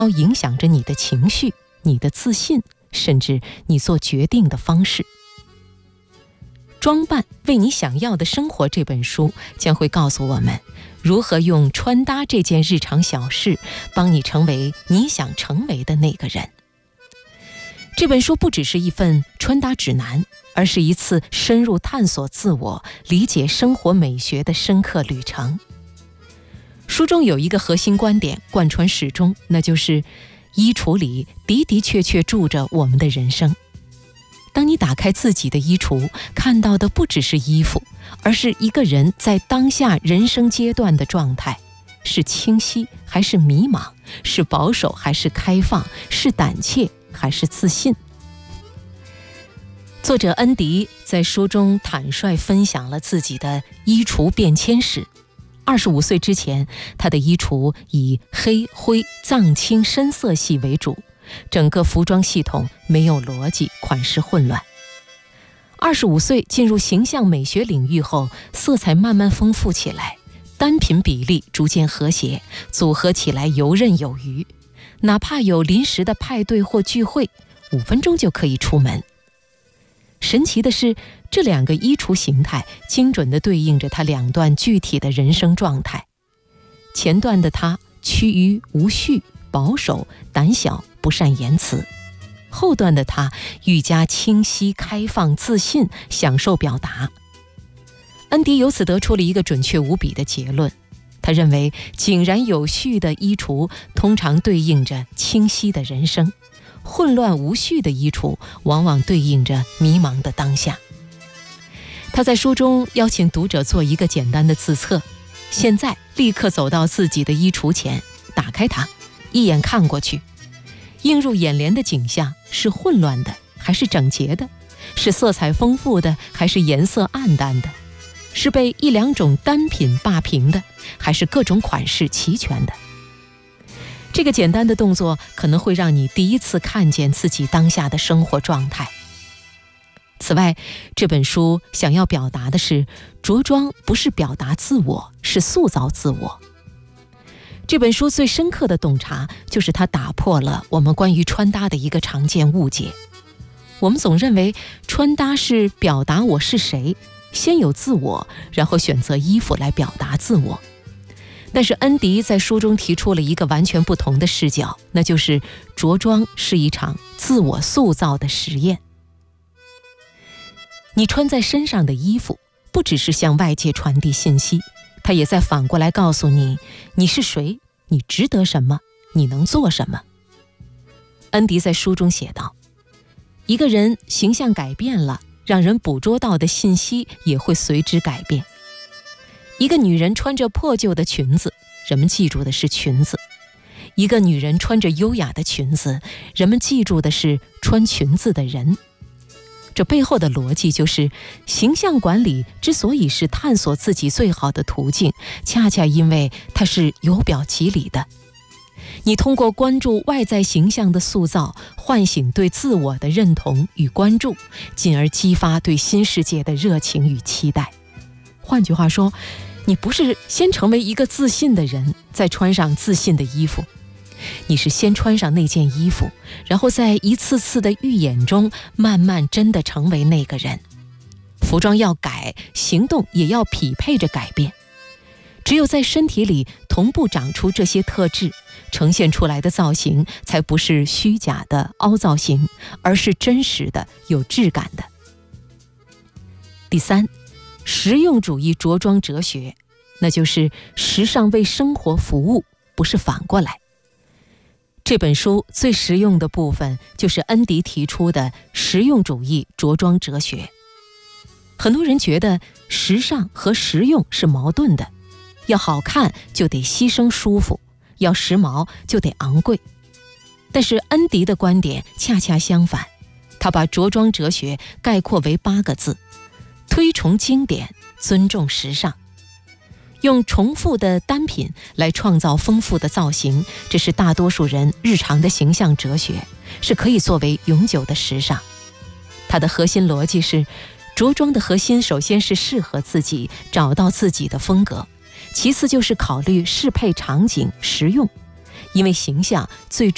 影响着你的情绪、你的自信，甚至你做决定的方式。装扮为你想要的生活这本书将会告诉我们如何用穿搭这件日常小事帮你成为你想成为的那个人。这本书不只是一份穿搭指南，而是一次深入探索自我、理解生活美学的深刻旅程。书中有一个核心观点贯穿始终，那就是衣橱里的的确确住着我们的人生。当你打开自己的衣橱，看到的不只是衣服，而是一个人在当下人生阶段的状态，是清晰还是迷茫，是保守还是开放，是胆怯还是自信。作者恩迪在书中坦率分享了自己的衣橱变迁史。25岁之前，他的衣橱以黑、灰、藏青深色系为主，整个服装系统没有逻辑，款式混乱。25岁进入形象美学领域后，色彩慢慢丰富起来，单品比例逐渐和谐，组合起来游刃有余。哪怕有临时的派对或聚会，5分钟就可以出门。神奇的是，这2个衣橱形态精准地对应着他2段具体的人生状态。前段的他趋于无序、保守、胆小、不善言辞；后段的他愈加清晰、开放、自信，享受表达。恩迪由此得出了一个准确无比的结论，他认为井然有序的衣橱通常对应着清晰的人生，混乱无序的衣橱往往对应着迷茫的当下。他在书中邀请读者做一个简单的自测，现在立刻走到自己的衣橱前，打开它，一眼看过去，映入眼帘的景象是混乱的还是整洁的？是色彩丰富的还是颜色暗淡的？是被1-2种单品霸屏的，还是各种款式齐全的？这个简单的动作可能会让你第一次看见自己当下的生活状态。此外，这本书想要表达的是，着装不是表达自我，是塑造自我。这本书最深刻的洞察，就是它打破了我们关于穿搭的一个常见误解。我们总认为穿搭是表达我是谁，先有自我，然后选择衣服来表达自我。但是恩迪在书中提出了一个完全不同的视角，那就是着装是一场自我塑造的实验。你穿在身上的衣服不只是向外界传递信息，它也在反过来告诉你，你是谁，你值得什么，你能做什么。恩迪在书中写道，一个人形象改变了，让人捕捉到的信息也会随之改变。一个女人穿着破旧的裙子，人们记住的是裙子；一个女人穿着优雅的裙子，人们记住的是穿裙子的人。这背后的逻辑就是，形象管理之所以是探索自己最好的途径，恰恰因为它是由表及里的。你通过关注外在形象的塑造，唤醒对自我的认同与关注，进而激发对新世界的热情与期待。换句话说，你不是先成为一个自信的人，再穿上自信的衣服，你是先穿上那件衣服，然后在一次次的预演中，慢慢真的成为那个人。服装要改，行动也要匹配着改变。只有在身体里同步长出这些特质，呈现出来的造型才不是虚假的凹造型，而是真实的、有质感的。第三，实用主义着装哲学，那就是时尚为生活服务，不是反过来。这本书最实用的部分就是恩迪提出的实用主义着装哲学。很多人觉得时尚和实用是矛盾的，要好看就得牺牲舒服，要时髦就得昂贵。但是恩迪的观点恰恰相反，他把着装哲学概括为8个字：推崇经典，尊重时尚。用重复的单品来创造丰富的造型，这是大多数人日常的形象哲学，是可以作为永久的时尚。它的核心逻辑是，着装的核心首先是适合自己，找到自己的风格，其次就是考虑适配场景、实用，因为形象最终